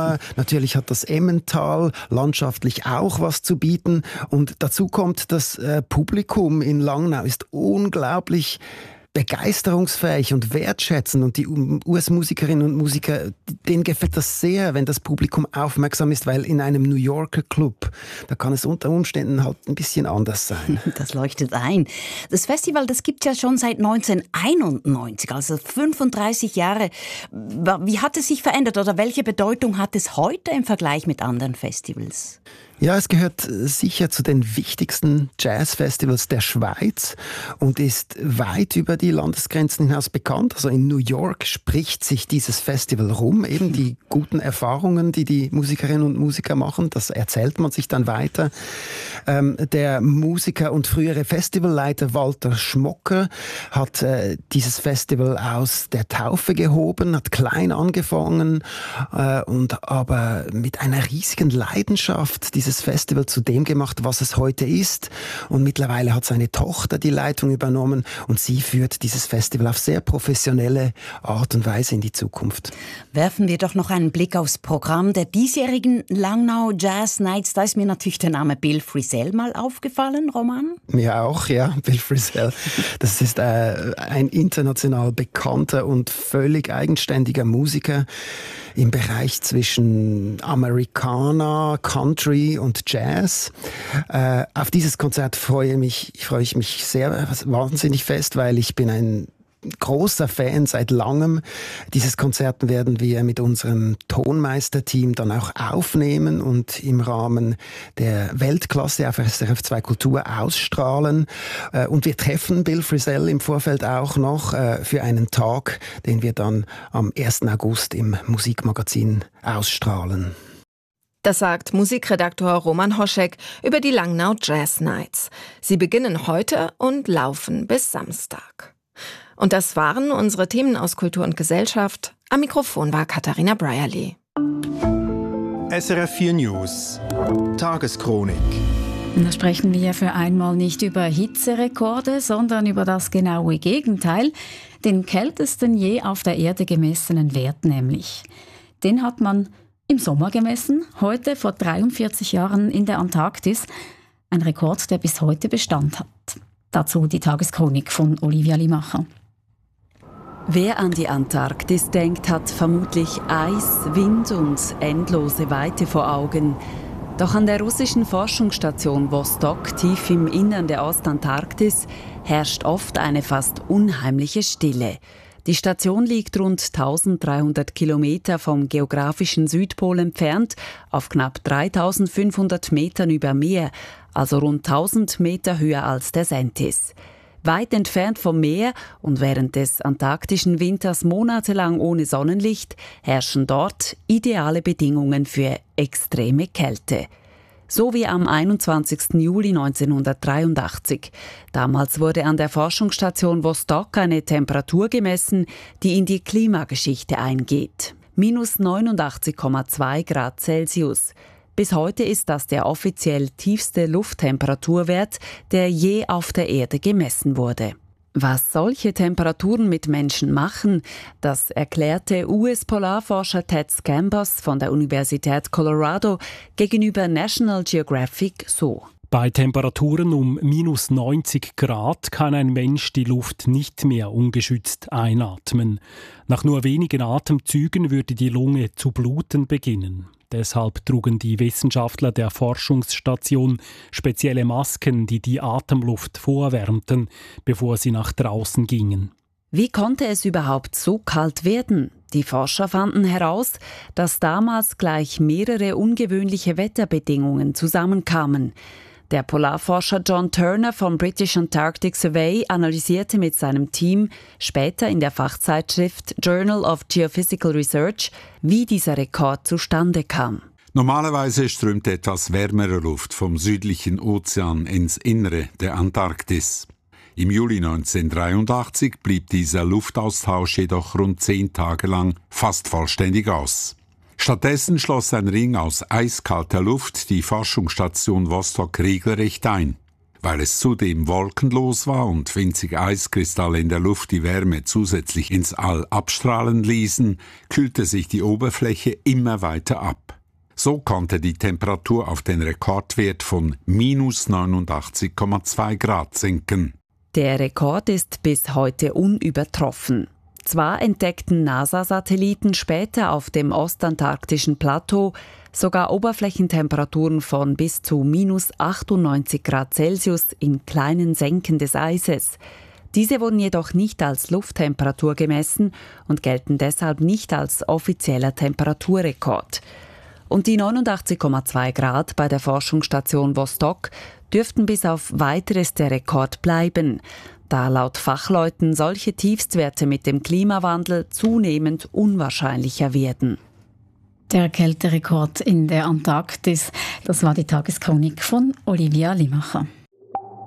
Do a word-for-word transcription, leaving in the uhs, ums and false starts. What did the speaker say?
Äh, natürlich hat das Emmental landschaftlich auch was zu bieten. Und dazu kommt, das äh, Publikum in Langnau ist unglaublich begeisterungsfähig und wertschätzend, und die U S-Musikerinnen und Musiker, denen gefällt das sehr, wenn das Publikum aufmerksam ist, weil in einem New Yorker Club, da kann es unter Umständen halt ein bisschen anders sein. Das leuchtet ein. Das Festival, das gibt es ja schon seit neunzehnhunderteinundneunzig, also fünfunddreißig Jahre. Wie hat es sich verändert oder welche Bedeutung hat es heute im Vergleich mit anderen Festivals? Ja, es gehört sicher zu den wichtigsten Jazzfestivals der Schweiz und ist weit über die Landesgrenzen hinaus bekannt. Also in New York spricht sich dieses Festival rum, eben die guten Erfahrungen, die die Musikerinnen und Musiker machen, das erzählt man sich dann weiter. Ähm, der Musiker und frühere Festivalleiter Walter Schmocker hat äh, dieses Festival aus der Taufe gehoben, hat klein angefangen äh, und aber mit einer riesigen Leidenschaft dieses Festival zu dem gemacht, was es heute ist. Und mittlerweile hat seine Tochter die Leitung übernommen und sie führt dieses Festival auf sehr professionelle Art und Weise in die Zukunft. Werfen wir doch noch einen Blick aufs Programm der diesjährigen Langnau Jazz Nights. Da ist mir natürlich der Name Bill Frisell mal aufgefallen, Roman. Mir auch, ja, Bill Frisell. Das ist äh, ein international bekannter und völlig eigenständiger Musiker im Bereich zwischen Americana, Country und Jazz. Äh, auf dieses Konzert freue mich, freue ich mich sehr wahnsinnig fest, weil ich bin ein großer Fan seit langem. Dieses Konzert werden wir mit unserem Tonmeisterteam dann auch aufnehmen und im Rahmen der Weltklasse auf S R F zwei Kultur ausstrahlen. Und wir treffen Bill Frisell im Vorfeld auch noch für einen Tag, den wir dann am ersten August im Musikmagazin ausstrahlen. Das sagt Musikredaktor Roman Hoschek über die Langnau Jazz Nights. Sie beginnen heute und laufen bis Samstag. Und das waren unsere Themen aus Kultur und Gesellschaft. Am Mikrofon war Katharina Brierley. S R F vier News. Tageschronik. Da sprechen wir für einmal nicht über Hitzerekorde, sondern über das genaue Gegenteil. Den kältesten je auf der Erde gemessenen Wert nämlich. Den hat man im Sommer gemessen, heute vor dreiundvierzig Jahren in der Antarktis. Ein Rekord, der bis heute Bestand hat. Dazu die Tageschronik von Olivia Limacher. Wer an die Antarktis denkt, hat vermutlich Eis, Wind und endlose Weite vor Augen. Doch an der russischen Forschungsstation Vostok, tief im Innern der Ostantarktis, herrscht oft eine fast unheimliche Stille. Die Station liegt rund eintausenddreihundert Kilometer vom geografischen Südpol entfernt, auf knapp dreitausendfünfhundert Metern über Meer, also rund tausend Meter höher als der Sentis. Weit entfernt vom Meer und während des antarktischen Winters monatelang ohne Sonnenlicht herrschen dort ideale Bedingungen für extreme Kälte. So wie am einundzwanzigsten Juli neunzehnhundertdreiundachtzig. Damals wurde an der Forschungsstation Vostok eine Temperatur gemessen, die in die Klimageschichte eingeht. Minus neunundachtzig Komma zwei Grad Celsius. Bis heute ist das der offiziell tiefste Lufttemperaturwert, der je auf der Erde gemessen wurde. Was solche Temperaturen mit Menschen machen, das erklärte U S-Polarforscher Ted Scambos von der Universität Colorado gegenüber National Geographic so. Bei Temperaturen um minus neunzig Grad kann ein Mensch die Luft nicht mehr ungeschützt einatmen. Nach nur wenigen Atemzügen würde die Lunge zu bluten beginnen. Deshalb trugen die Wissenschaftler der Forschungsstation spezielle Masken, die die Atemluft vorwärmten, bevor sie nach draußen gingen. Wie konnte es überhaupt so kalt werden? Die Forscher fanden heraus, dass damals gleich mehrere ungewöhnliche Wetterbedingungen zusammenkamen. Der Polarforscher John Turner vom British Antarctic Survey analysierte mit seinem Team später in der Fachzeitschrift Journal of Geophysical Research, wie dieser Rekord zustande kam. Normalerweise strömt etwas wärmere Luft vom südlichen Ozean ins Innere der Antarktis. Im Juli neunzehnhundertdreiundachtzig blieb dieser Luftaustausch jedoch rund zehn Tage lang fast vollständig aus. Stattdessen schloss ein Ring aus eiskalter Luft die Forschungsstation Vostok regelrecht ein. Weil es zudem wolkenlos war und winzige Eiskristalle in der Luft die Wärme zusätzlich ins All abstrahlen ließen, kühlte sich die Oberfläche immer weiter ab. So konnte die Temperatur auf den Rekordwert von minus neunundachtzig Komma zwei Grad sinken. Der Rekord ist bis heute unübertroffen. Zwar entdeckten NASA-Satelliten später auf dem ostantarktischen Plateau sogar Oberflächentemperaturen von bis zu minus achtundneunzig Grad Celsius in kleinen Senken des Eises. Diese wurden jedoch nicht als Lufttemperatur gemessen und gelten deshalb nicht als offizieller Temperaturrekord. Und die neunundachtzig Komma zwei Grad bei der Forschungsstation Vostok dürften bis auf Weiteres der Rekord bleiben, da laut Fachleuten solche Tiefstwerte mit dem Klimawandel zunehmend unwahrscheinlicher werden. Der Kälterekord in der Antarktis, das war die Tageschronik von Olivia Limacher.